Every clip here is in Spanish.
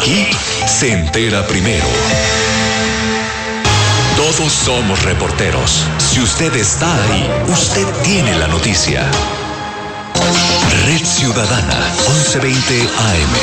Aquí se entera primero. Todos somos reporteros. Si usted está ahí, usted tiene la noticia. Red Ciudadana, 1120 AM.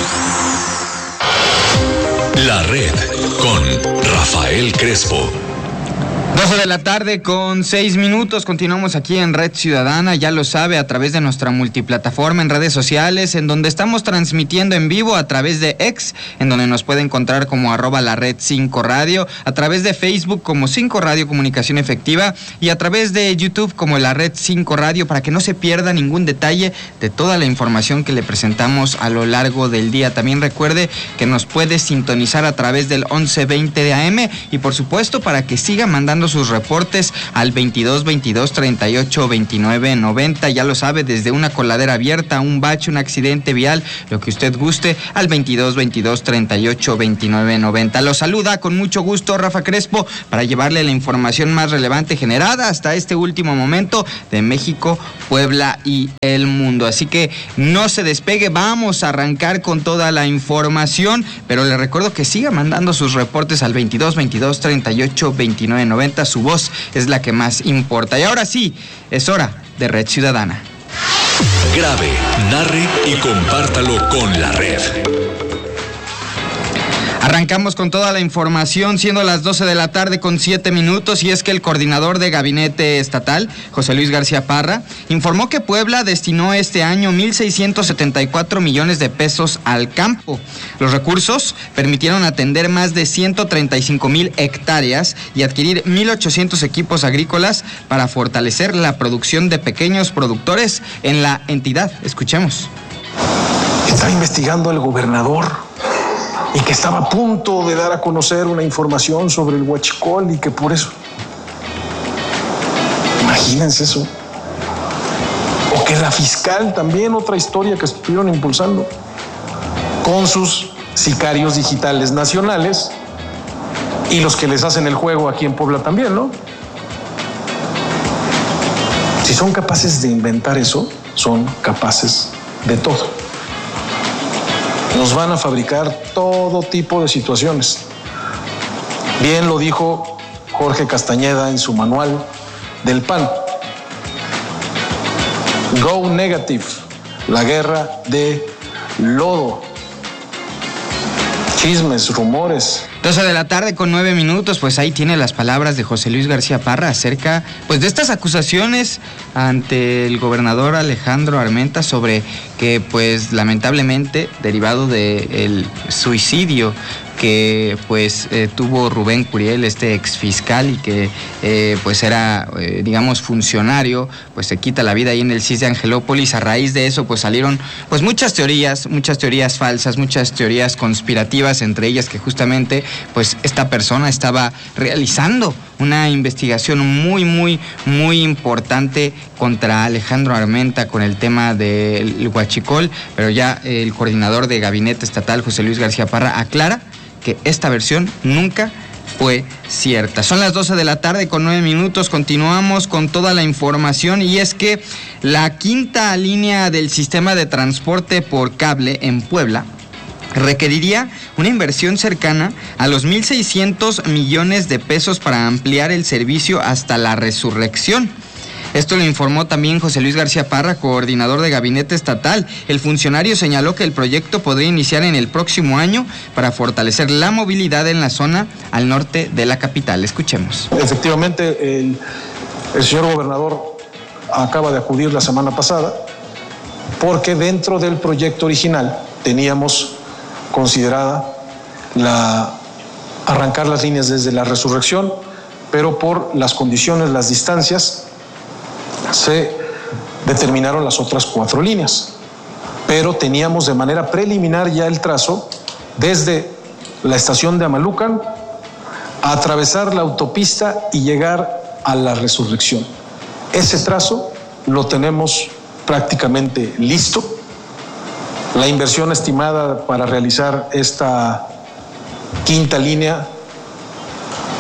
La Red, con Rafael Crespo. 12 de la tarde con 6 minutos, continuamos aquí en Red Ciudadana, ya lo sabe, a través de nuestra multiplataforma en redes sociales, en donde estamos transmitiendo en vivo a través de X, en donde nos puede encontrar como @lared5radio, a través de Facebook como 5 Radio Comunicación Efectiva y a través de YouTube como la Red 5 Radio, para que no se pierda ningún detalle de toda la información que le presentamos a lo largo del día. También recuerde que nos puede sintonizar a través del 1120 de AM y por supuesto para que siga mandando sus reportes al 22 22 38 29 90, ya lo sabe, desde una coladera abierta, un bache, un accidente vial, lo que usted guste, al 22 22 38 29 90. Lo saluda con mucho gusto Rafa Crespo para llevarle la información más relevante generada hasta este último momento de México, Puebla y el mundo. Así que no se despegue, vamos a arrancar con toda la información, pero le recuerdo que siga mandando sus reportes al 22 22 38 29 90. Su voz es la que más importa. Y ahora sí, es hora de Red Ciudadana. Grabe, narre y compártalo con la Red. Arrancamos con toda la información, siendo las 12 de la tarde con 7 minutos, y es que el coordinador de Gabinete Estatal, José Luis García Parra, informó que Puebla destinó este año 1,674 millones de pesos al campo. Los recursos permitieron atender más de 135,000 hectáreas y adquirir 1,800 equipos agrícolas para fortalecer la producción de pequeños productores en la entidad. Escuchemos. Está investigando el gobernador y que estaba a punto de dar a conocer una información sobre el huachicol y que por eso... Imagínense eso. O que la fiscal también, otra historia que estuvieron impulsando, con sus sicarios digitales nacionales y los que les hacen el juego aquí en Puebla también, ¿no? Si son capaces de inventar eso, son capaces de todo. Nos van a fabricar todo tipo de situaciones. Bien lo dijo Jorge Castañeda en su manual del PAN. Go negative, la guerra de lodo. Chismes, rumores. 12 de la tarde con 9 minutos, pues ahí tiene las palabras de José Luis García Parra acerca pues de estas acusaciones ante el gobernador Alejandro Armenta sobre que pues lamentablemente derivado del suicidio que pues tuvo Rubén Curiel, este exfiscal, y que pues era digamos funcionario, pues se quita la vida ahí en el CIS de Angelópolis. A raíz de eso pues salieron pues muchas teorías falsas, muchas teorías conspirativas, entre ellas que justamente pues esta persona estaba realizando una investigación muy importante contra Alejandro Armenta con el tema del huachicol, pero ya el coordinador de Gabinete Estatal, José Luis García Parra, aclara que esta versión nunca fue cierta. Son las 12 de la tarde con 9 minutos, continuamos con toda la información, y es que la quinta línea del sistema de transporte por cable en Puebla requeriría una inversión cercana a los 1,600 millones de pesos para ampliar el servicio hasta la Resurrección. Esto lo informó también José Luis García Parra, coordinador de Gabinete Estatal. El funcionario señaló que el proyecto podría iniciar en el próximo año para fortalecer la movilidad en la zona al norte de la capital. Escuchemos. Efectivamente, el señor gobernador acaba de acudir la semana pasada porque dentro del proyecto original teníamos considerada arrancar las líneas desde la Resurrección, pero por las condiciones, las distancias, se determinaron las otras 4 líneas. Pero teníamos de manera preliminar ya el trazo desde la estación de Amalucan a atravesar la autopista y llegar a la Resurrección. Ese trazo lo tenemos prácticamente listo. La inversión estimada para realizar esta quinta línea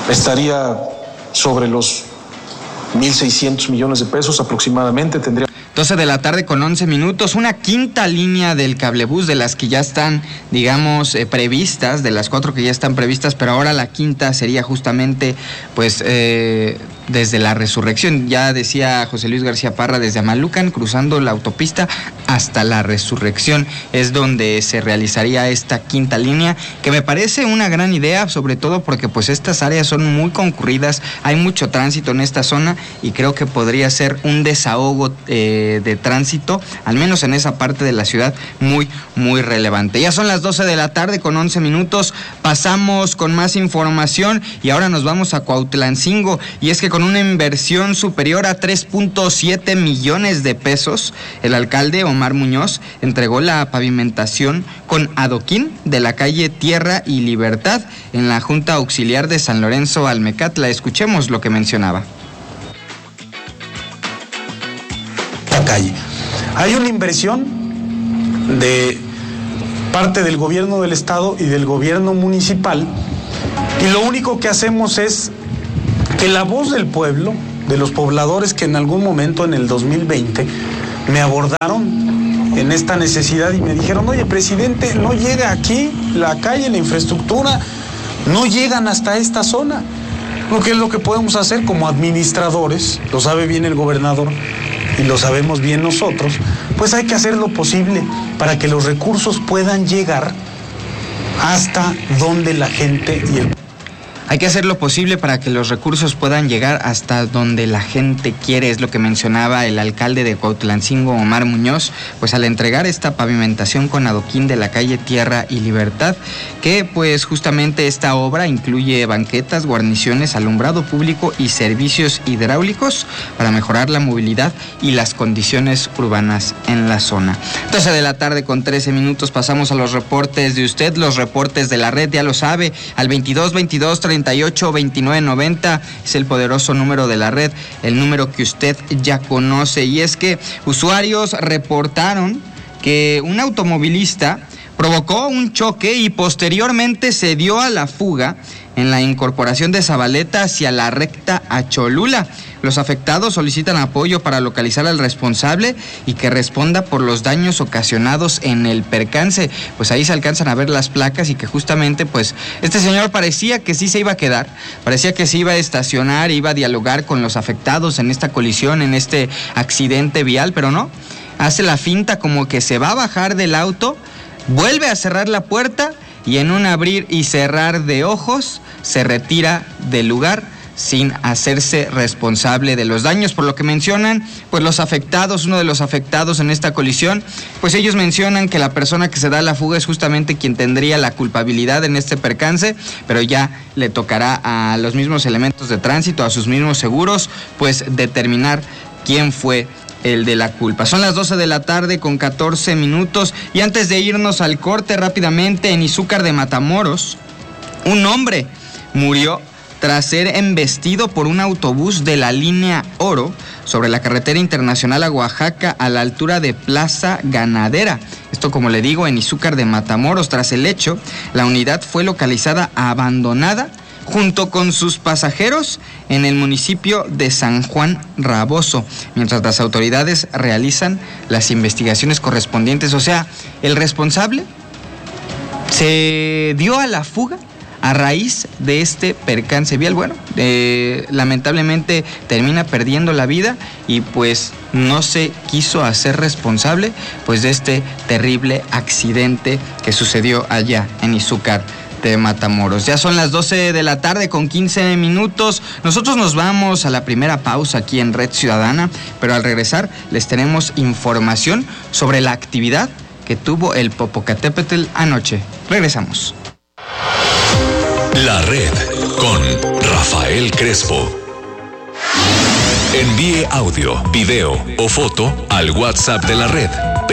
estaría sobre los 1,600 millones de pesos aproximadamente. 12 de la tarde con 11 minutos, una quinta línea del cablebús de las que ya están, digamos, previstas, de las 4 que ya están previstas, pero ahora la quinta sería justamente, pues, desde la Resurrección. Ya decía José Luis García Parra, desde Amalucan, cruzando la autopista hasta la Resurrección, es donde se realizaría esta quinta línea, que me parece una gran idea, sobre todo porque pues estas áreas son muy concurridas, hay mucho tránsito en esta zona y creo que podría ser un desahogo de tránsito, al menos en esa parte de la ciudad, muy, muy relevante. Ya son las 12 de la tarde con 11 minutos, pasamos con más información y ahora nos vamos a Cuautlancingo, y es que con una inversión superior a 3.7 millones de pesos, el alcalde Omar Muñoz entregó la pavimentación con adoquín de la calle Tierra y Libertad en la Junta Auxiliar de San Lorenzo Almecatla. Escuchemos lo que mencionaba. La calle. Hay una inversión de parte del gobierno del estado y del gobierno municipal, y lo único que hacemos es que la voz del pueblo, de los pobladores que en algún momento en el 2020 me abordaron en esta necesidad y me dijeron: oye, presidente, no llega aquí la calle, la infraestructura, no llegan hasta esta zona. ¿Qué es lo que podemos hacer como administradores? Lo sabe bien el gobernador y lo sabemos bien nosotros. Pues hay que hacer lo posible para que los recursos puedan llegar hasta donde la gente y el... Hay que hacer lo posible para que los recursos puedan llegar hasta donde la gente quiere, es lo que mencionaba el alcalde de Cuautlancingo, Omar Muñoz, pues al entregar esta pavimentación con adoquín de la calle Tierra y Libertad, que pues justamente esta obra incluye banquetas, guarniciones, alumbrado público y servicios hidráulicos para mejorar la movilidad y las condiciones urbanas en la zona. 12 de la tarde con 13 minutos, pasamos a los reportes de usted, los reportes de la red, ya lo sabe, al 22-22-38-29-90 es el poderoso número de la red, el número que usted ya conoce, y es que usuarios reportaron que un automovilista provocó un choque y posteriormente se dio a la fuga en la incorporación de Zabaleta hacia la recta a Cholula. Los afectados solicitan apoyo para localizar al responsable y que responda por los daños ocasionados en el percance. Pues ahí se alcanzan a ver las placas y que justamente pues este señor parecía que sí se iba a quedar, parecía que se iba a estacionar, iba a dialogar con los afectados en esta colisión, en este accidente vial, pero no, hace la finta como que se va a bajar del auto, vuelve a cerrar la puerta y en un abrir y cerrar de ojos se retira del lugar sin hacerse responsable de los daños, por lo que mencionan, pues los afectados, uno de los afectados en esta colisión, pues ellos mencionan que la persona que se da la fuga es justamente quien tendría la culpabilidad en este percance, pero ya le tocará a los mismos elementos de tránsito, a sus mismos seguros, pues determinar quién fue el de la culpa. Son las 12 de la tarde con 14 minutos y antes de irnos al corte rápidamente, en Izúcar de Matamoros, un hombre murió tras ser embestido por un autobús de la línea Oro sobre la carretera internacional a Oaxaca a la altura de Plaza Ganadera. Esto, como le digo, en Izúcar de Matamoros. Tras el hecho, la unidad fue localizada abandonada junto con sus pasajeros en el municipio de San Juan Raboso, mientras las autoridades realizan las investigaciones correspondientes. O sea, el responsable se dio a la fuga a raíz de este percance vial. Bueno, lamentablemente termina perdiendo la vida y pues no se quiso hacer responsable pues de este terrible accidente que sucedió allá en Izúcar de Matamoros. Ya son las 12 de la tarde con 15 minutos. Nosotros nos vamos a la primera pausa aquí en Red Ciudadana, pero al regresar les tenemos información sobre la actividad que tuvo el Popocatépetl anoche. Regresamos. La red con Rafael Crespo. Envíe audio, video o foto al WhatsApp de la red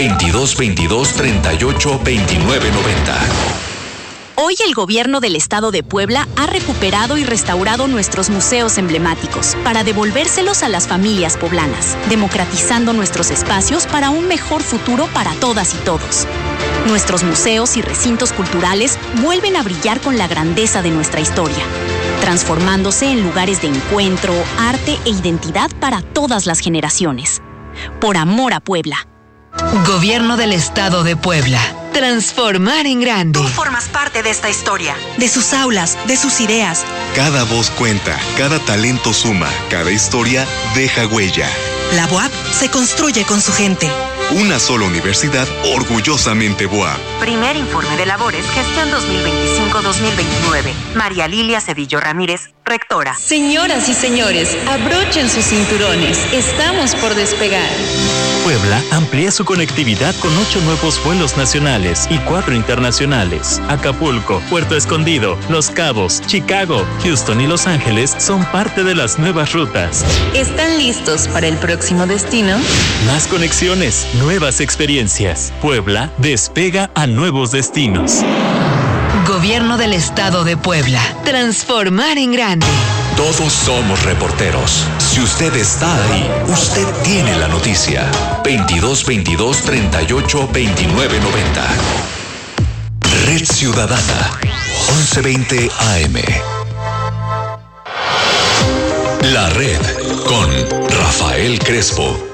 22-22-38-29-90. Hoy el gobierno del estado de Puebla ha recuperado y restaurado nuestros museos emblemáticos para devolvérselos a las familias poblanas, democratizando nuestros espacios para un mejor futuro para todas y todos. Nuestros museos y recintos culturales vuelven a brillar con la grandeza de nuestra historia, transformándose en lugares de encuentro, arte e identidad para todas las generaciones. Por amor a Puebla. Gobierno del Estado de Puebla. Transformar en grande. Tú formas parte de esta historia, de sus aulas, de sus ideas. Cada voz cuenta, cada talento suma, cada historia deja huella. La BUAP se construye con su gente. Una sola universidad orgullosamente BUAP. Primer informe de labores, gestión 2025-2029. María Lilia Cedillo Ramírez, rectora. Señoras y señores, abrochen sus cinturones. Estamos por despegar. Puebla amplía su conectividad con 8 nuevos vuelos nacionales y 4 internacionales. Acapulco, Puerto Escondido, Los Cabos, Chicago, Houston y Los Ángeles son parte de las nuevas rutas. ¿Están listos para el próximo destino? Más conexiones, nuevas experiencias. Puebla despega a nuevos destinos. Gobierno del Estado de Puebla. Transformar en grande. Todos somos reporteros. Si usted está ahí, usted tiene la noticia. 2222 38 29 90. Red Ciudadana. 1120 AM. La Red con Rafael Crespo.